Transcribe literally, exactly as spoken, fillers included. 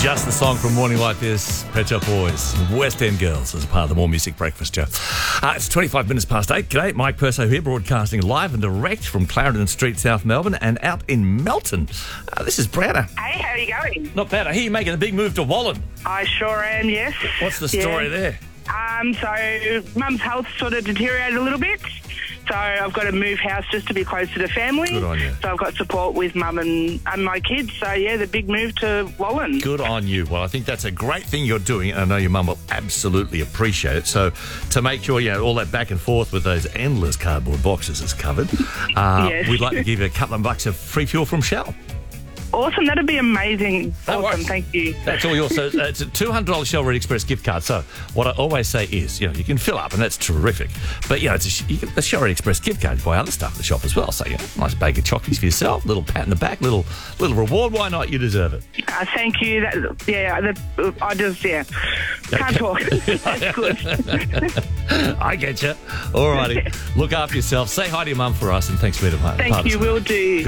Just the song from Morning Like This, Pet Shop Boys, West End Girls, as a part of the More Music Breakfast Show. Uh, it's twenty-five minutes past eight. G'day, Mike Perso here, broadcasting live and direct from Clarendon Street, South Melbourne, and out in Melton. Uh, this is Browner. Hey, how are you going? Not bad. I hear you're making a big move to Wallen. I sure am, yes. What's the story Yeah. there? Um, so, Mum's health sort of deteriorated a little bit. So I've got to move house just to be closer to family. Good on you. So I've got support with Mum and, and my kids. So, yeah, the big move to Wallen. Good on you. Well, I think that's a great thing you're doing, and I know your mum will absolutely appreciate it. So to make sure, you know, all that back and forth with those endless cardboard boxes is covered, uh, Yes. we'd like to give you a couple of bucks of free fuel from Shell. Awesome. That'd be amazing. No awesome. worries. Thank you. That's all yours. So uh, it's a two hundred dollars Shell Red Express gift card. So what I always say is, you know, you can fill up, and that's terrific. But, you know, it's a, sh- you can, a Shell Red Express gift card. You buy other stuff at the shop as well. So, you know, nice bag of chocolates for yourself, little pat in the back, little little reward. Why not? You deserve it. Uh, thank you. That, yeah, the, I just, yeah, can't talk. That's good. I get you. All righty. Look after yourself. Say hi to your mum for us, and thanks for being a part. Thank part of you. this. Will do.